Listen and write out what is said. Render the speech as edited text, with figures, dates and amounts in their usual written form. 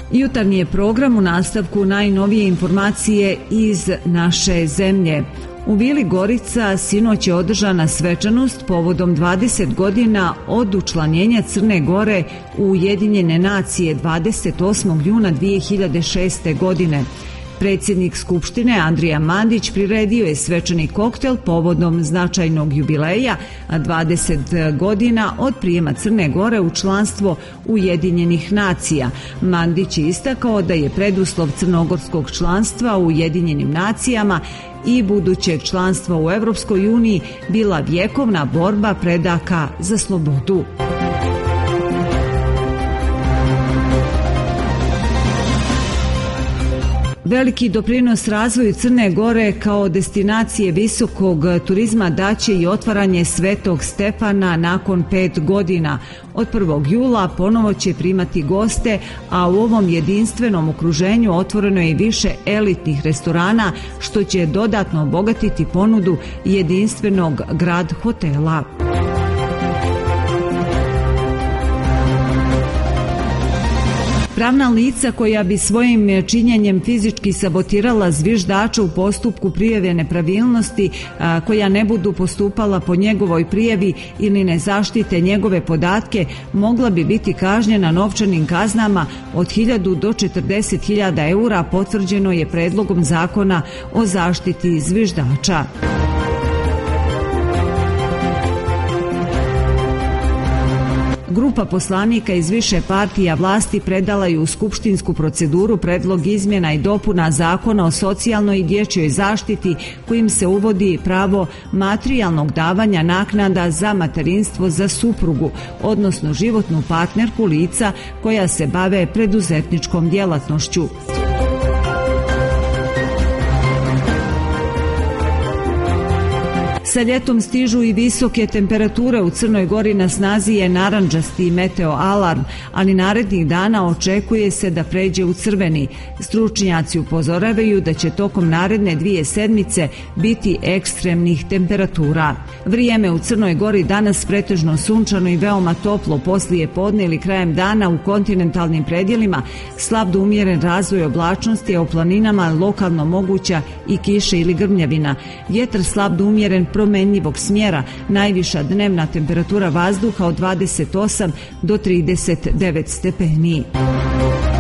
Jutarnji je program, u nastavku najnovije informacije iz naše zemlje. U Vili Gorica sinoć je održana svečanost povodom 20 godina od učlanjenja Crne Gore u Ujedinjene nacije 28. juna 2006. godine. Predsjednik Skupštine Andrija Mandić priredio je svečani koktel povodom značajnog jubileja, a 20 godina od prijema Crne Gore u članstvo Ujedinjenih nacija. Mandić je istakao da je preduslov crnogorskog članstva u Ujedinjenim nacijama i budućeg članstva u Evropskoj uniji bila vjekovna borba predaka za slobodu. Veliki doprinos razvoju Crne Gore kao destinacije visokog turizma daće i otvaranje Svetog Stefana nakon 5 godina. Od 1. jula ponovo će primati goste, a u ovom jedinstvenom okruženju otvoreno je i više elitnih restorana, što će dodatno obogatiti ponudu jedinstvenog grad hotela. Pravna lica koja bi svojim činjenjem fizički sabotirala zviždača u postupku prijave nepravilnosti, koja ne budu postupala po njegovoj prijavi ili ne zaštite njegove podatke, mogla bi biti kažnjena novčanim kaznama od 1.000 do 40.000 eura, potvrđeno je predlogom zakona o zaštiti zviždača. Grupa poslanika iz više partija vlasti predala je u skupštinsku proceduru predlog izmjena i dopuna Zakona o socijalnoj i dječjoj zaštiti, kojim se uvodi pravo materijalnog davanja naknada za materinstvo za suprugu, odnosno životnu partnerku lica koja se bave preduzetničkom djelatnošću. Sa ljetom stižu i visoke temperature. U Crnoj Gori na snazi je narandžasti meteo alarm, ali narednih dana očekuje se da pređe u crveni. Stručnjaci upozoravaju da će tokom naredne 2 sedmice biti ekstremnih temperatura. Vrijeme u Crnoj Gori danas pretežno sunčano i veoma toplo, poslije podne ili krajem dana u kontinentalnim predjelima slab do umjeren razvoj oblačnosti, a u planinama lokalno moguća i kiša ili grmljavina. Vjetar slab do umjeren promenljivog smjera, najviša dnevna temperatura vazduha od 28 do 39 stepeni.